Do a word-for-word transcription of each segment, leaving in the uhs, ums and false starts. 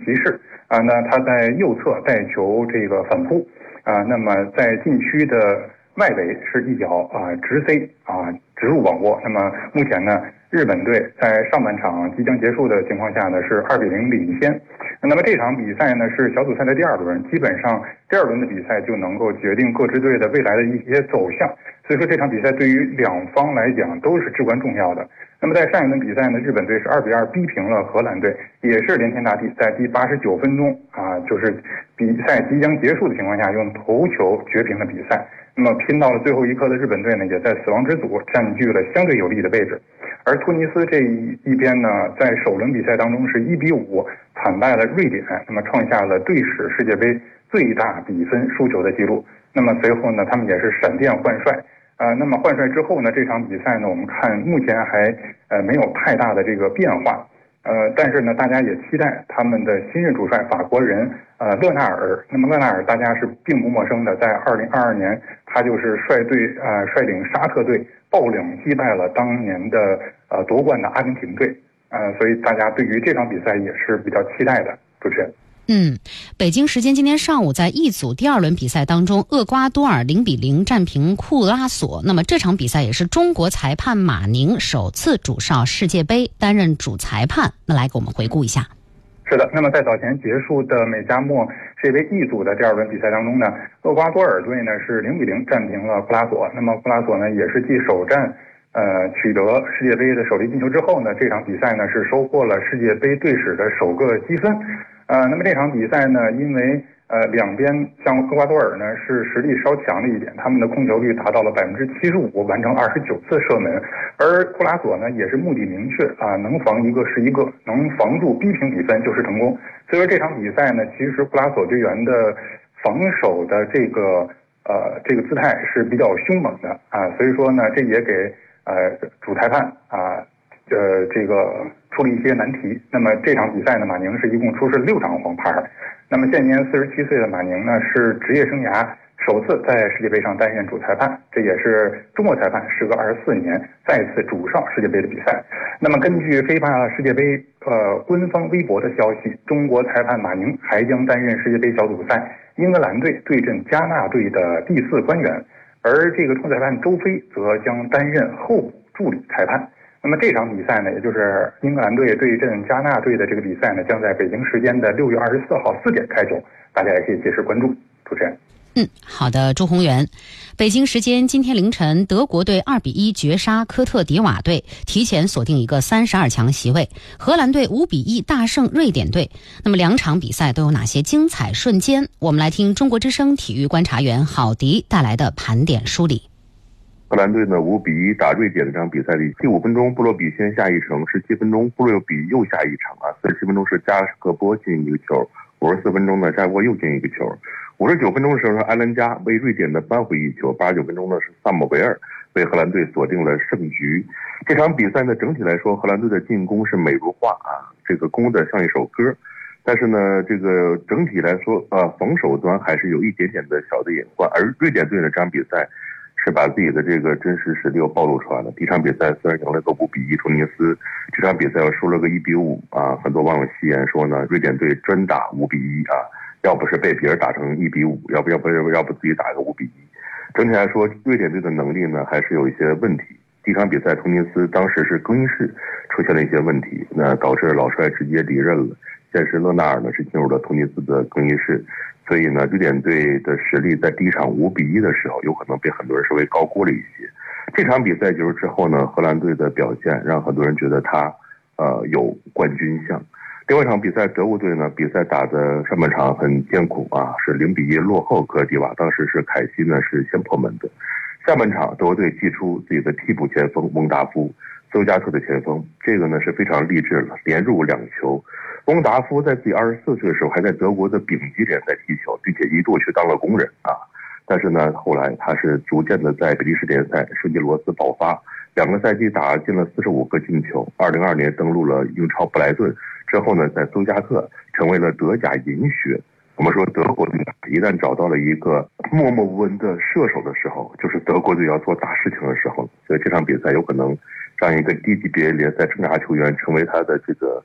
骑士啊，那他在右侧带球这个反扑啊，那么在禁区的外围是一脚啊直塞啊直入网窝。那么目前呢，日本队在上半场即将结束的情况下呢是二比零领先。那么这场比赛呢是小组赛的第二轮，基本上第二轮的比赛就能够决定各支队的未来的一些走向。所以说这场比赛对于两方来讲都是至关重要的。那么在上一轮比赛呢，日本队是二比二逼平了荷兰队，也是连天大地，在第八十九分钟啊，就是比赛即将结束的情况下，用头球绝平了比赛。那么拼到了最后一刻的日本队呢，也在死亡之组占据了相对有利的位置。而突尼斯这一边呢，在首轮比赛当中是一比五惨败了瑞典，那么创下了队史世界杯最大比分输球的记录。那么随后呢，他们也是闪电换帅。呃，那么换帅之后呢，这场比赛呢，我们看目前还呃没有太大的这个变化，呃，但是呢，大家也期待他们的新任主帅法国人呃勒纳尔。那么勒纳尔大家是并不陌生的，在二零二二年他就是率队呃率领沙特队爆冷击败了当年的呃夺冠的阿根廷队，呃，所以大家对于这场比赛也是比较期待的。主持人。 嗯，北京时间今天上午，在 E 组第二轮比赛当中，厄瓜多尔零比零战平库拉索。那么这场比赛也是中国裁判马宁首次主哨世界杯，担任主裁判。那来给我们回顾一下。 是的，那么在早前结束的美加墨世界杯 E 组的第二轮比赛当中呢，厄瓜多尔队呢是零比零战平了库拉索。那么库拉索呢也是继首战呃取得世界杯的首粒进球之后呢，这场比赛呢是收获了世界杯队史的首个积分。呃，那么这场比赛呢，因为呃两边像厄瓜多尔呢是实力稍强了一点，他们的控球率达到了百分之七十五，完成二十九次射门，而库拉索呢也是目的明确啊，能防一个是一个，能防住逼平比分就是成功。所以说这场比赛呢，其实库拉索队员的防守的这个呃这个姿态是比较凶猛的啊，所以说呢，这也给呃主裁判啊。呃，这个出了一些难题。那么这场比赛呢，马宁是一共出示六张黄牌。那么现年四十七岁的马宁呢，是职业生涯首次在世界杯上担任主裁判，这也是中国裁判时隔二十四年再次主上世界杯的比赛。那么根据非法世界杯呃官方微博的消息，中国裁判马宁还将担任世界杯小组赛英格兰队对阵加纳队的第四官员，而这个中裁判周飞则将担任候补助理裁判。那么这场比赛呢，也就是英格兰队对阵加纳队的这个比赛呢，将在北京时间的六月二十四号四点开球，大家也可以届时关注。主持人。 嗯，好的，朱宏元。北京时间今天凌晨，德国队二比一绝杀科特迪瓦队，提前锁定一个三十二强席位。荷兰队五比一大胜瑞典队。那么两场比赛都有哪些精彩瞬间？我们来听中国之声体育观察员郝迪带来的盘点梳理。 荷兰队呢五比一打瑞典这场比赛里，第五分钟布洛比先下一城，十七分钟布洛比又下一城啊，四十七分钟是加克波进一个球，五十四分钟呢加克波又进一个球，五十九分钟的时候埃伦加为瑞典的扳回一球，八十九分钟呢是萨姆维尔为荷兰队锁定了胜局。这场比赛呢整体来说，荷兰队的进攻是美如画啊，这个攻的像一首歌。但是呢，这个整体来说，呃，防守端还是有一点点的小的隐患，而瑞典队呢这场比赛是把自己的这个真实实力又暴露出来了。第一场比赛虽然赢了个五比一突尼斯，这场比赛又输了个一比五啊，很多网友戏言说呢，瑞典队专打五比一啊，要不是被别人打成一比五，要不要不要不自己打个五比一。整体来说，瑞典队的能力呢还是有一些问题。第一场比赛突尼斯当时是更衣室出现了一些问题，那导致老帅直接离任了。现时勒纳尔呢是进入了突尼斯的更衣室，所以呢，瑞典队的实力在第一场五比一的时候，有可能被很多人稍微高估了一些。这场比赛结束之后呢，荷兰队的表现让很多人觉得他呃有冠军相。另外一场比赛，德国队呢比赛打的上半场很艰苦啊，是零比一落后科特迪瓦，当时是凯西呢是先破门的。下半场德国队祭出自己的替补前锋翁达夫，邹加特的前锋，这个呢是非常励志了，连入两球。翁达夫在自己二十四岁的时候还在德国的丙级联赛踢球，并且一度去当了工人啊。但是呢，后来他是逐渐的在比利时联赛圣吉罗斯爆发，两个赛季打进了四十五个进球。二零二二年登陆了英超布莱顿之后呢，在邹加特成为了德甲银靴。我们说德国队一旦找到了一个默默无闻的射手的时候，就是德国队要做大事情的时候。所以这场比赛有可能让一个低级别联赛挣扎球员成为他的这个。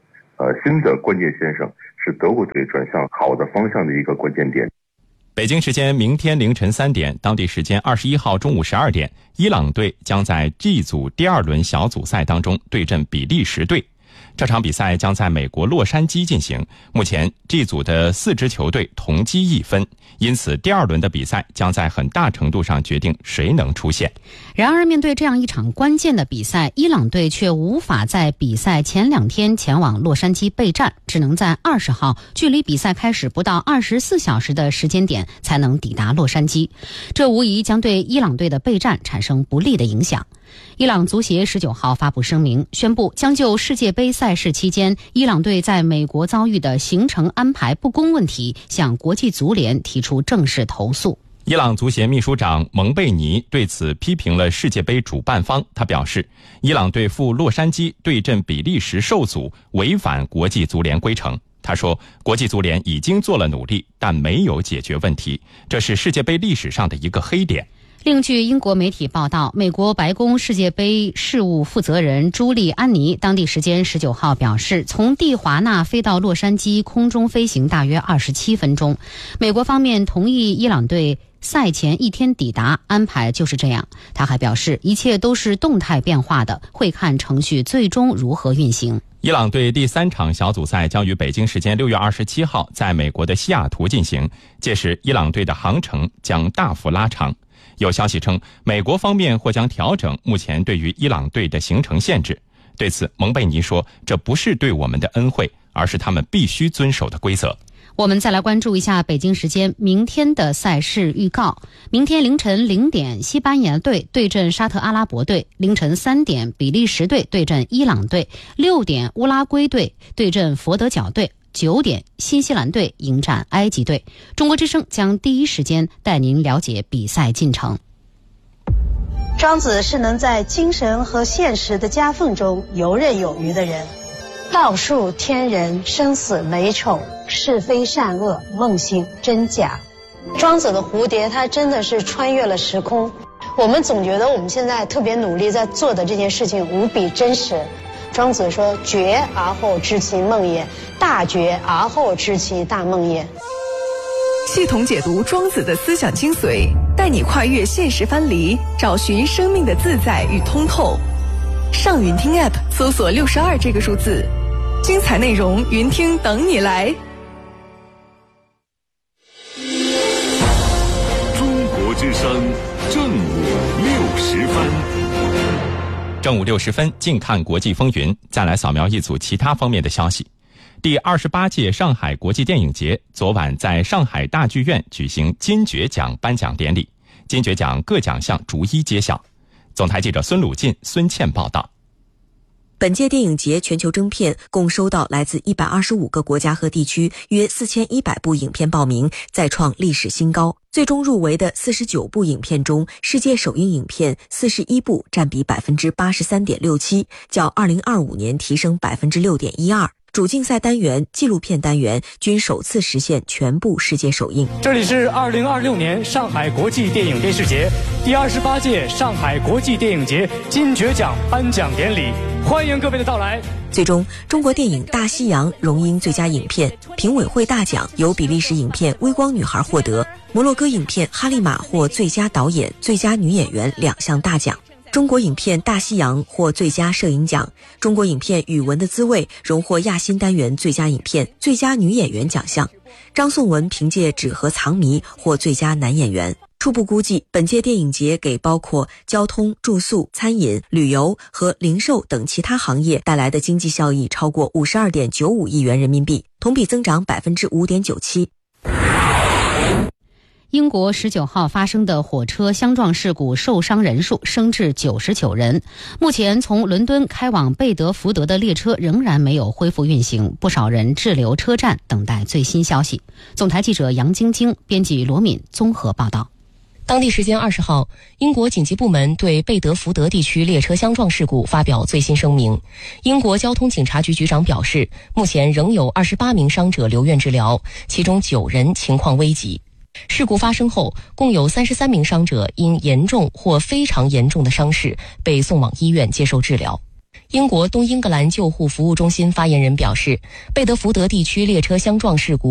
呃新的关键先生，是德国队转向好的方向的一个关键点。 北京时间明天凌晨三点，当地时间二十一号中午十二点，伊朗队将在 G 组第二轮小组赛当中对阵比利时队。这场比赛将在美国洛杉矶进行。目前 G 组的四支球队同积一分，因此第二轮的比赛将在很大程度上决定谁能出线。 然而，面对这样一场关键的比赛，伊朗队却无法在比赛前两天前往洛杉矶备战，只能在二十号，距离比赛开始不到二十四小时的时间点才能抵达洛杉矶。这无疑将对伊朗队的备战产生不利的影响。伊朗足协十九号发布声明，宣布将就世界杯赛事期间伊朗队在美国遭遇的行程安排不公问题向国际足联提出正式投诉。 伊朗足协秘书长蒙贝尼对此批评了世界杯主办方，他表示，伊朗队赴洛杉矶对阵比利时受阻，违反国际足联规程。他说，国际足联已经做了努力，但没有解决问题，这是世界杯历史上的一个黑点。 另据英国媒体报道，美国白宫世界杯事务负责人朱莉安妮当地时间十九号表示，从蒂华纳飞到洛杉矶空中飞行大约二十七分钟。美国方面同意伊朗队赛前一天抵达，安排就是这样。他还表示，一切都是动态变化的，会看程序最终如何运行。 伊朗队第三场小组赛将于北京时间六月二十七号在美国的西雅图进行，届时伊朗队的航程将大幅拉长。有消息称，美国方面或将调整目前对于伊朗队的行程限制。对此，蒙贝尼说，这不是对我们的恩惠，而是他们必须遵守的规则。 我们再来关注一下北京时间明天的赛事预告。明天凌晨零点，西班牙队对阵沙特阿拉伯队；凌晨三点，比利时队对阵伊朗队；六点，乌拉圭队对阵佛得角队；九点，新西兰队迎战埃及队。中国之声将第一时间带您了解比赛进程。 庄子是能在精神和现实的夹缝中游刃有余的人。道术天人，生死美丑，是非善恶，梦醒真假。庄子的蝴蝶，它真的是穿越了时空。我们总觉得我们现在特别努力在做的这件事情无比真实。庄子说，觉而后知其梦也，大觉而后知其大梦也。 系统解读庄子的思想精髓，带你跨越现实藩篱，找寻生命的自在与通透。上云听 App 搜索六十二这个数字，精彩内容云听等你来。 中国之声正午六十分。 正午六十分，近看国际风云。再来扫描一组其他方面的消息。第二十八届上海国际电影节昨晚在上海大剧院举行金爵奖颁奖典礼，金爵奖各奖项逐一揭晓。总台记者孙鲁进、孙倩报道。 本届电影节全球征片共收到来自一百二十五个国家和地区约四千一百部影片报名，再创历史新高。最终入围的四十九部影片中，世界首映影片四十一部，占比 百分之八十三点六七， 较二零二五年提升 百分之六点一二。主竞赛单元、纪录片单元均首次实现全部世界首映。 这里是二零二六年上海国际电影电视节第二十八届上海国际电影节金爵奖颁奖典礼，欢迎各位的到来。 最终，中国电影《大西洋》荣膺最佳影片，评委会大奖由比利时影片《微光女孩》获得，摩洛哥影片《哈利玛》获最佳导演、最佳女演员两项大奖。中国影片《大西洋》获最佳摄影奖，中国影片《语文的滋味》荣获亚新单元最佳影片、最佳女演员奖项。张颂文凭借《纸盒藏谜》获最佳男演员。初步估计，本届电影节给包括交通、住宿、餐饮、旅游和零售等其他行业带来的经济效益超过 五十二点九五亿元人民币，同比增长 百分之五点九七。 英国十九号发生的火车相撞事故受伤人数升至九十九人。目前从伦敦开往贝德福德的列车仍然没有恢复运行，不少人滞留车站等待最新消息。总台记者杨晶晶，编辑罗敏综合报道。 当地时间二十号，英国紧急部门对贝德福德地区列车相撞事故发表最新声明。英国交通警察局局长表示，目前仍有二十八名伤者留院治疗，其中九人情况危急。事故发生后，共有三十三名伤者因严重或非常严重的伤势被送往医院接受治疗。 英国东英格兰救护服务中心发言人表示，贝德福德地区列车相撞事故